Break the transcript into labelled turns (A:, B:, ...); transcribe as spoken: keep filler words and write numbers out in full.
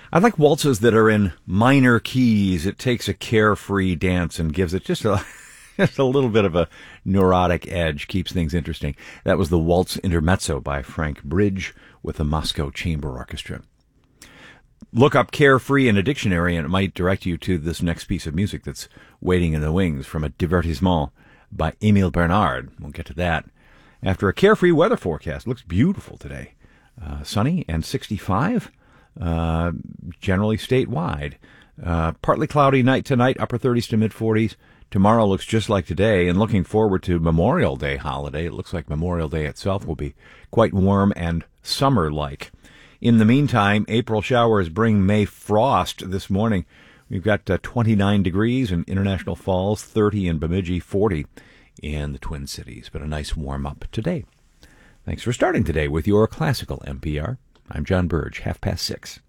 A: I like waltzes that are in minor keys. It takes a carefree dance and gives it just a just a little bit of a neurotic edge, keeps things interesting. That was the Waltz Intermezzo by Frank Bridge with the Moscow Chamber Orchestra. Look up carefree in a dictionary and it might direct you to this next piece of music that's waiting in the wings from a divertissement by Émile Bernard. We'll get to that after a carefree weather forecast. Looks beautiful today. Uh, sunny and sixty-five, uh, generally statewide. Uh, partly cloudy night tonight, upper thirties to mid-forties. Tomorrow looks just like today, and looking forward to Memorial Day holiday. It looks like Memorial Day itself will be quite warm and summer-like. In the meantime, April showers bring May frost this morning. We've got uh, twenty-nine degrees in International Falls, thirty in Bemidji, forty in the Twin Cities. But a nice warm-up today. Thanks for starting today with your Classical N P R. I'm John Burge, half past six.